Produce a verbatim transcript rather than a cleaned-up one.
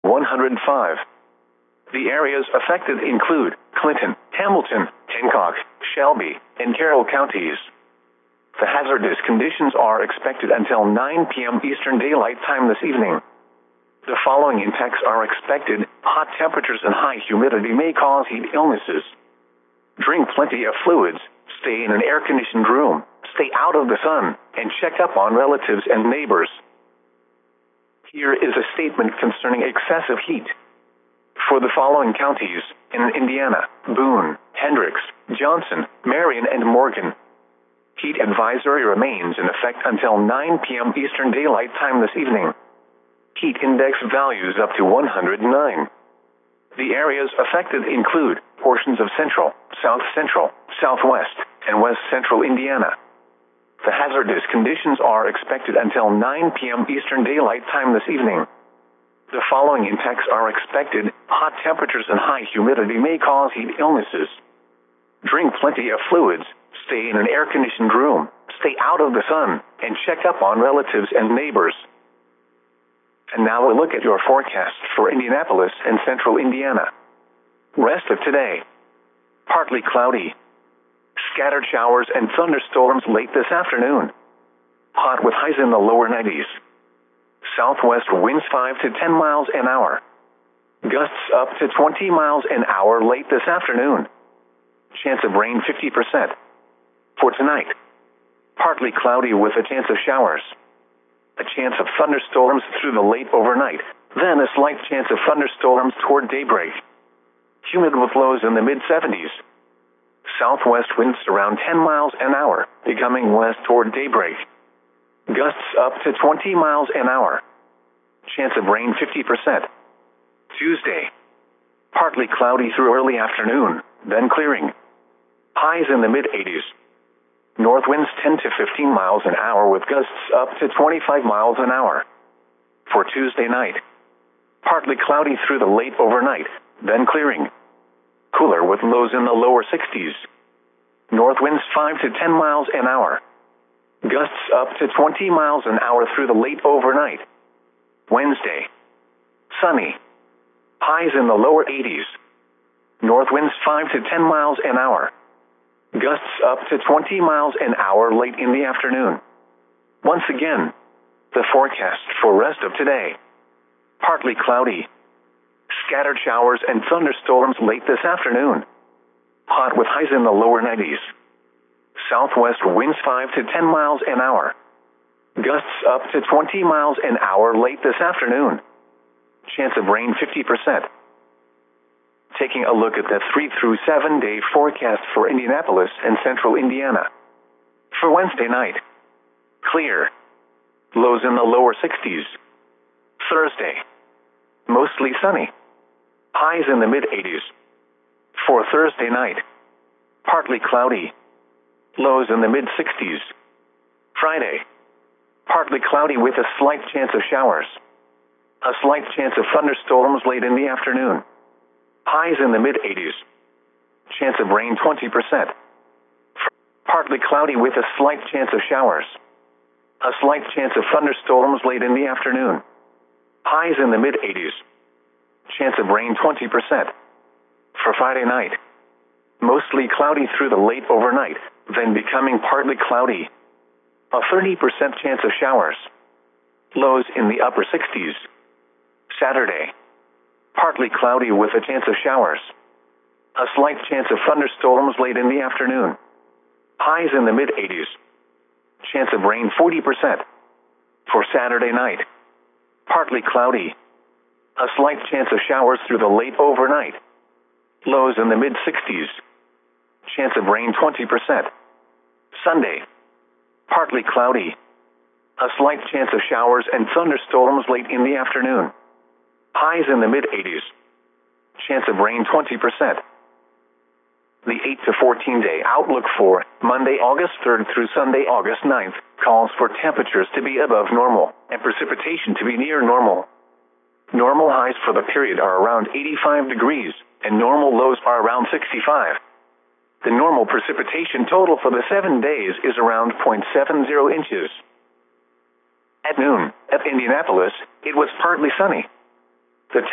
one hundred five. The areas affected include Clinton, Hamilton, Hancock, Shelby, and Carroll counties. The hazardous conditions are expected until nine p m Eastern Daylight Time this evening. The following impacts are expected. Hot temperatures and high humidity may cause heat illnesses. Drink plenty of fluids, stay in an air-conditioned room, stay out of the sun, and check up on relatives and neighbors. Here is a statement concerning excessive heat. For the following counties, in Indiana, Boone, Hendricks, Johnson, Marion, and Morgan, heat advisory remains in effect until nine p m Eastern Daylight Time this evening. Heat index values up to one hundred nine. The areas affected include portions of central, south central, southwest, and west central Indiana. The hazardous conditions are expected until nine p m Eastern Daylight Time this evening. The following impacts are expected. Hot temperatures and high humidity may cause heat illnesses. Drink plenty of fluids, stay in an air-conditioned room, stay out of the sun, and check up on relatives and neighbors. And now we'll look at your forecast for Indianapolis and central Indiana. Rest of today. Partly cloudy. Scattered showers and thunderstorms late this afternoon. Hot with highs in the lower nineties. Southwest winds five to ten miles an hour. Gusts up to twenty miles an hour late this afternoon. Chance of rain fifty percent. For tonight. Partly cloudy with a chance of showers. A chance of thunderstorms through the late overnight, then a slight chance of thunderstorms toward daybreak. Humid with lows in the mid seventies. Southwest winds around ten miles an hour, becoming west toward daybreak. Gusts up to twenty miles an hour. Chance of rain fifty percent. Tuesday. Partly cloudy through early afternoon, then clearing. Highs in the mid eighties. North winds ten to fifteen miles an hour with gusts up to twenty-five miles an hour. For Tuesday night. Partly cloudy through the late overnight, then clearing. Cooler with lows in the lower sixties. North winds five to ten miles an hour. Gusts up to twenty miles an hour through the late overnight. Wednesday. Sunny. Highs in the lower eighties. North winds five to ten miles an hour. Gusts up to twenty miles an hour late in the afternoon. Once again, the forecast for rest of today. Partly cloudy. Scattered showers and thunderstorms late this afternoon. Hot with highs in the lower nineties. Southwest winds five to ten miles an hour. Gusts up to twenty miles an hour late this afternoon. Chance of rain fifty percent. Taking a look at the three through seven day forecast for Indianapolis and central Indiana. For Wednesday night. Clear. Lows in the lower sixties. Thursday. Mostly sunny. Highs in the mid eighties. For Thursday night. Partly cloudy. Lows in the mid sixties. Friday. Partly cloudy with a slight chance of showers. A slight chance of thunderstorms late in the afternoon. Highs in the mid eighties. Chance of rain twenty percent. Partly cloudy with a slight chance of showers. A slight chance of thunderstorms late in the afternoon. Highs in the mid eighties. Chance of rain twenty percent. For Friday night. Mostly cloudy through the late overnight, then becoming partly cloudy. A thirty percent chance of showers. Lows in the upper sixties. Saturday. Partly cloudy with a chance of showers. A slight chance of thunderstorms late in the afternoon. Highs in the mid eighties. Chance of rain forty percent. For Saturday night. Partly cloudy. A slight chance of showers through the late overnight. Lows in the mid sixties. Chance of rain twenty percent. Sunday. Partly cloudy. A slight chance of showers and thunderstorms late in the afternoon. Highs in the mid eighties. Chance of rain twenty percent. The eight to fourteen day outlook for Monday, August third through Sunday, August ninth, calls for temperatures to be above normal and precipitation to be near normal. Normal highs for the period are around eighty-five degrees, and normal lows are around sixty-five. The normal precipitation total for the seven days is around zero point seven zero inches. At noon, at Indianapolis, it was partly sunny.